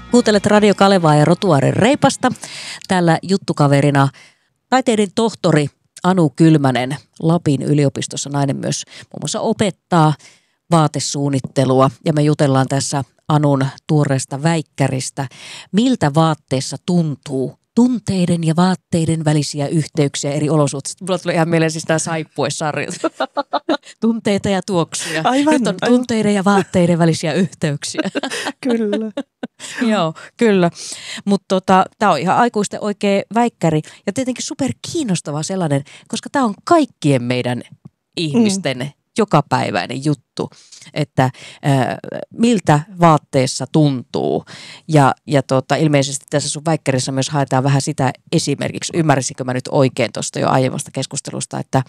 Kuuntelet Radio Kalevaa ja Rotuaaren Reipasta. Täällä juttukaverina taiteiden tohtori Anu Kylmänen Lapin yliopistossa. Nainen myös muun muassa opettaa vaatesuunnittelua ja me jutellaan tässä Anun tuoreesta väikkäristä. Miltä vaatteessa tuntuu? Tunteiden ja vaatteiden välisiä yhteyksiä eri olosuhteissa. Mulla tuli ihan mieleen siis tämä Saippue-sarja. Tunteita ja tuoksuja. Aivan, nyt on tunteiden ja vaatteiden välisiä yhteyksiä. Kyllä. Joo, kyllä. Mutta tämä on ihan aikuisten oikea väikkäri ja tietenkin super kiinnostava sellainen, koska tämä on kaikkien meidän ihmisten jokapäiväinen juttu, että miltä vaatteessa tuntuu. Ja ilmeisesti tässä sun väikkärissä myös haetaan vähän sitä esimerkiksi, ymmärsinkö mä nyt oikein tuosta jo aiemmasta keskustelusta, että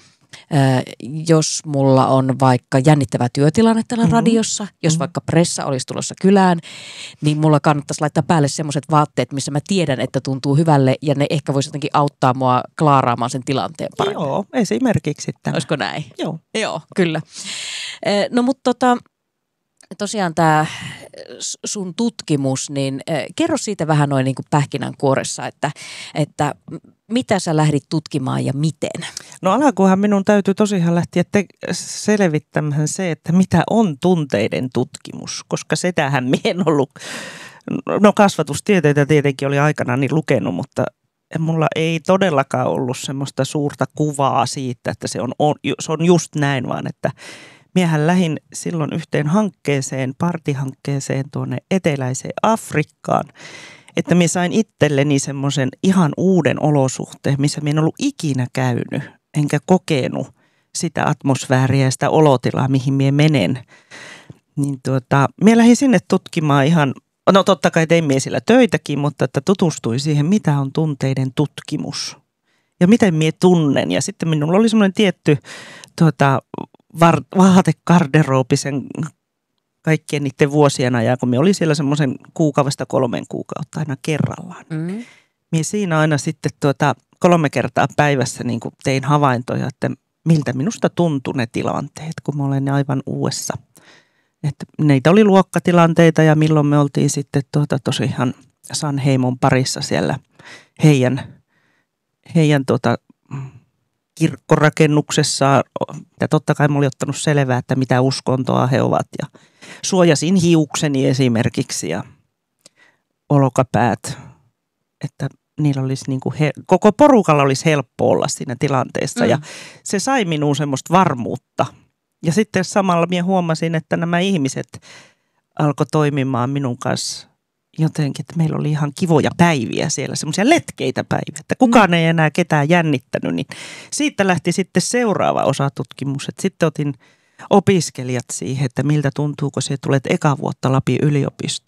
jos mulla on vaikka jännittävä työtilanne täällä radiossa, jos vaikka pressa olisi tulossa kylään, niin mulla kannattaisi laittaa päälle semmoiset vaatteet, missä mä tiedän, että tuntuu hyvälle ja ne ehkä voisi jotenkin auttaa mua klaaraamaan sen tilanteen paremmin. Joo, esimerkiksi tämä. Olisiko näin? Joo, kyllä. No mutta tosiaan tämä sun tutkimus, niin kerro siitä vähän noin niin kuin pähkinänkuoressa, että mitä sä lähdit tutkimaan ja miten? No alkuunhan minun täytyy tosiaan lähteä selvittämään se, että mitä on tunteiden tutkimus, koska sitähän minä en ollut, no kasvatustieteitä tietenkin oli aikanaan niin lukenut, mutta mulla ei todellakaan ollut semmoista suurta kuvaa siitä, että se on just näin, vaan että miehän lähdin silloin yhteen partihankkeeseen tuonne eteläiseen Afrikkaan, että minä sain itselleni semmoisen ihan uuden olosuhteen, missä minä en ollut ikinä käynyt, enkä kokenut sitä atmosfääriä ja sitä olotilaa, mihin minä menen. Niin minä lähdin sinne tutkimaan ihan, no totta kai tein minä siellä töitäkin, mutta että tutustuin siihen, mitä on tunteiden tutkimus ja miten minä tunnen. Ja sitten minulla oli semmoinen tietty vaatekarderoopisen kaikkien niiden vuosien ajan, kun me oli siellä semmoisen 2-3 kuukautta aina kerrallaan. Minä siinä aina sitten 3 kertaa päivässä niin kuin tein havaintoja, että miltä minusta tuntui ne tilanteet, kun mä olen aivan uudessa. Että neitä oli luokkatilanteita ja milloin me oltiin sitten tosiaan Sanheimon parissa siellä heidän kirkkorakennuksessaan, ja totta kai mä olin ottanut selvää, että mitä uskontoa he ovat, ja suojasin hiukseni esimerkiksi ja olkapäät, että niillä olisi niin kuin koko porukalla olisi helppo olla siinä tilanteessa, ja se sai minuun semmoista varmuutta. Ja sitten samalla minä huomasin, että nämä ihmiset alkoi toimimaan minun kanssa jotenkin, että meillä oli ihan kivoja päiviä siellä, semmoisia letkeitä päiviä, että kukaan ei enää ketään jännittänyt, niin siitä lähti sitten seuraava osatutkimus, että sitten otin opiskelijat siihen, että miltä tuntuu, kun sinä tulet eka vuotta Lapin yliopistoon.